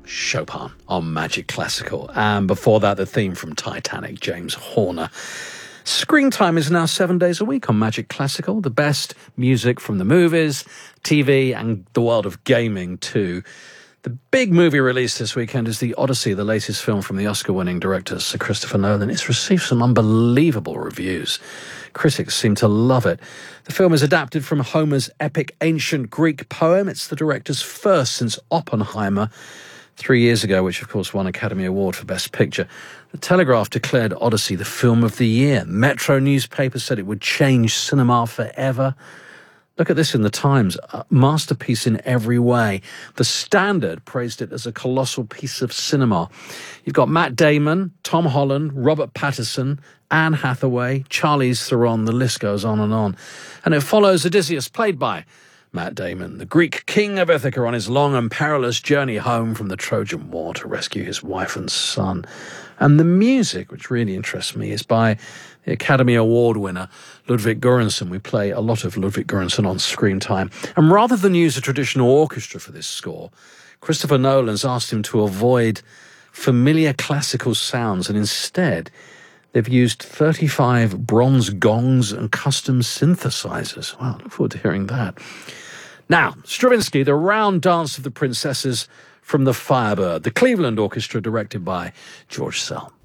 Chopin on Magic Classical. And before that, the theme from Titanic, James Horner. Screen Time is now 7 days a week on Magic Classical. The best music from the movies, TV, and the world of gaming too. The big movie release this weekend is The Odyssey, the latest film from the Oscar-winning director Sir Christopher Nolan. It's received some unbelievable reviews. Critics seem to love it. The film is adapted from Homer's epic ancient Greek poem. It's the director's first since Oppenheimer 3 years ago, which of course won Academy Award for Best Picture. The Telegraph declared Odyssey the film of the year. Metro newspaper said it would change cinema forever. Look at this in the Times, a masterpiece in every way. The Standard praised it as a colossal piece of cinema. You've got Matt Damon, Tom Holland, Robert Pattinson, Anne Hathaway, Charlize Theron, the list goes on. And it follows Odysseus, played by Matt Damon, the Greek king of Ithaca, on his long and perilous journey home from the Trojan War to rescue his wife and son. And the music, which really interests me, is by the Academy Award winner Ludwig Göransson. We play a lot of Ludwig Göransson on Screen Time. And rather than use a traditional orchestra for this score, Christopher Nolan's asked him to avoid familiar classical sounds, and instead they've used 35 bronze gongs and custom synthesizers. Wow, look forward to hearing that. Now, Stravinsky, The Round Dance of the Princesses from the Firebird, the Cleveland Orchestra, directed by George Szell.